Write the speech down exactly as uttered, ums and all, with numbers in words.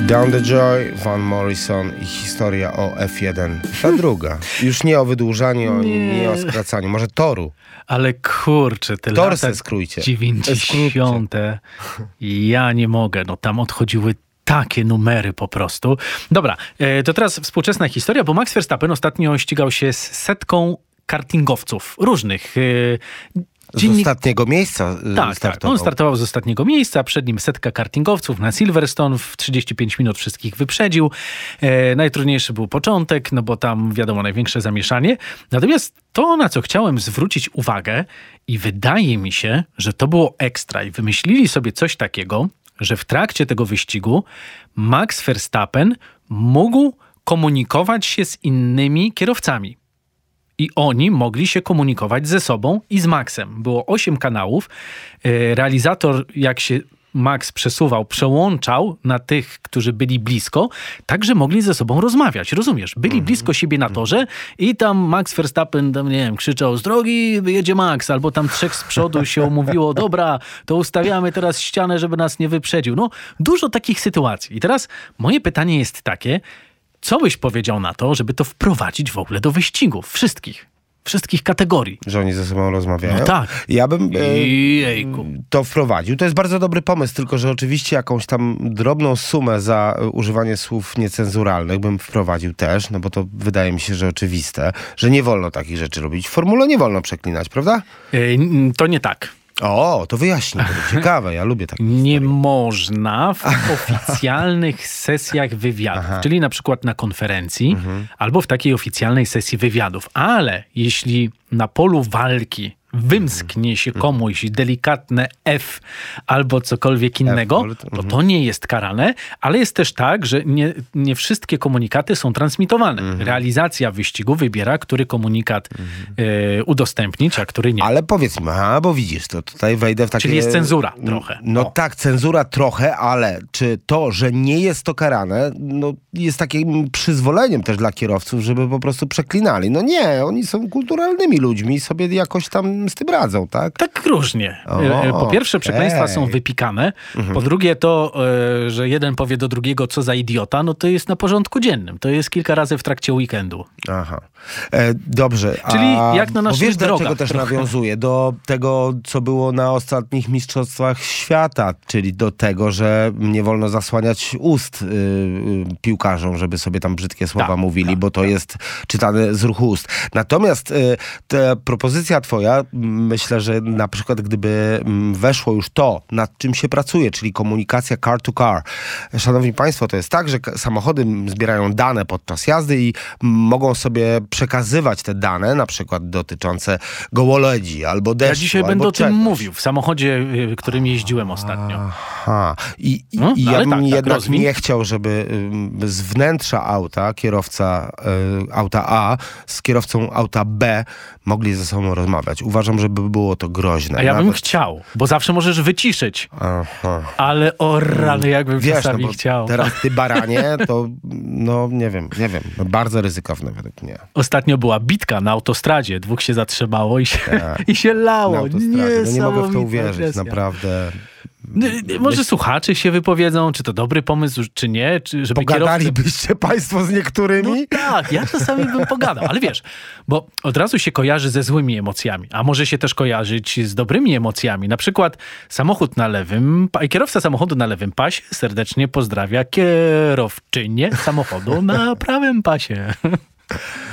Down the Joy, Van Morrison i historia o F jeden. Ta druga. Już nie o wydłużaniu, nie, nie o skracaniu. Może toru. Ale kurczę, te Tor lata se skrójcie. dziewięćdziesiąte. Ja nie mogę. No tam odchodziły takie numery po prostu. Dobra, to teraz współczesna historia, bo Max Verstappen ostatnio ścigał się z setką kartingowców różnych. Z Dziennik... ostatniego miejsca tak, startował. Tak, on startował z ostatniego miejsca, przed nim setka kartingowców na Silverstone, w trzydzieści pięć minut wszystkich wyprzedził. E, najtrudniejszy był początek, no bo tam wiadomo największe zamieszanie. Natomiast to, na co chciałem zwrócić uwagę i wydaje mi się, że to było ekstra i wymyślili sobie coś takiego, że w trakcie tego wyścigu Max Verstappen mógł komunikować się z innymi kierowcami. I oni mogli się komunikować ze sobą i z Maxem. Było osiem kanałów. Realizator, jak się Max przesuwał, przełączał na tych, którzy byli blisko, tak, że mogli ze sobą rozmawiać. Rozumiesz? Byli blisko siebie na torze i tam Max Verstappen, tam, nie wiem, krzyczał: z drogi wyjedzie Max, albo tam trzech z przodu się umówiło: dobra, to ustawiamy teraz ścianę, żeby nas nie wyprzedził. No, dużo takich sytuacji. I teraz moje pytanie jest takie: co byś powiedział na to, żeby to wprowadzić w ogóle do wyścigów? Wszystkich. Wszystkich kategorii. Że oni ze sobą rozmawiają? No tak. Ja bym e, Jejku. to wprowadził. To jest bardzo dobry pomysł, tylko że oczywiście jakąś tam drobną sumę za używanie słów niecenzuralnych bym wprowadził też, no bo to wydaje mi się, że oczywiste, że nie wolno takich rzeczy robić. W formule nie wolno przeklinać, prawda? E, to nie tak. O, to wyjaśnij, to ciekawe, ja lubię takie Nie historie. można w oficjalnych sesjach wywiadów, Aha. czyli na przykład na konferencji, mhm. albo w takiej oficjalnej sesji wywiadów. Ale jeśli na polu walki wymsknie się komuś delikatne F albo cokolwiek innego, to to nie jest karane, ale jest też tak, że nie, nie wszystkie komunikaty są transmitowane. Mhm. Realizacja wyścigu wybiera, który komunikat mhm. e, udostępnić, a który nie. Ale powiedz mi, a bo widzisz, to tutaj wejdę w takie... Czyli jest cenzura trochę. No o. tak, cenzura trochę, ale czy to, że nie jest to karane, no jest takim przyzwoleniem też dla kierowców, żeby po prostu przeklinali. No nie, oni są kulturalnymi ludźmi i sobie jakoś tam z tym radzą, tak? Tak różnie. O, po pierwsze, przekleństwa okay. są wypikane. Mhm. Po drugie to, że jeden powie do drugiego, co za idiota, no to jest na porządku dziennym. To jest kilka razy w trakcie weekendu. Aha. E, dobrze. Czyli a, jak na naszych wiesz, drogach. do czego też trochę. nawiązuje? Do tego, co było na ostatnich mistrzostwach świata, czyli do tego, że nie wolno zasłaniać ust y, y, piłkarzom, żeby sobie tam brzydkie słowa tak, mówili, tak, bo to tak. jest czytane z ruchu ust. Natomiast y, ta propozycja twoja, myślę, że na przykład gdyby weszło już to, nad czym się pracuje, czyli komunikacja car to car. Szanowni Państwo, to jest tak, że samochody zbierają dane podczas jazdy i mogą sobie przekazywać te dane, na przykład dotyczące gołolodzi albo deszczu. Ja dzisiaj albo będę o czegoś. tym mówił w samochodzie, którym jeździłem ostatnio. Aha. I, i, No, i ja bym tak, tak, jednak rozwin. nie chciał, żeby y, z wnętrza auta kierowca y, auta A z kierowcą auta B mogli ze sobą rozmawiać. Uważam, żeby było to groźne. A ja bym Nawet... chciał, bo zawsze możesz wyciszyć. Aha. Ale o rany, jakbym Wiesz, czasami no bo chciał. teraz ty baranie, to no nie wiem, nie wiem. Bardzo ryzykowne według mnie. Ostatnio była bitka na autostradzie. Dwóch się zatrzymało i się, Tak. i się lało. Na autostradzie. No nie mogę w to Niesamowita uwierzyć, agresja. naprawdę. Może słuchacze się wypowiedzą, czy to dobry pomysł, czy nie, czy żeby kierowcy... Pogadalibyście państwo z niektórymi? No tak, ja czasami bym pogadał, ale wiesz, bo od razu się kojarzy ze złymi emocjami, a może się też kojarzyć z dobrymi emocjami. Na przykład samochód na lewym, kierowca samochodu na lewym pasie serdecznie pozdrawia kierowczynię samochodu na prawym pasie.